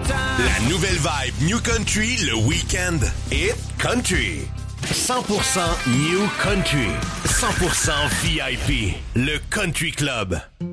La nouvelle vibe New Country le week-end. Hit Country. 100% New Country. 100% VIP. Le Country Club.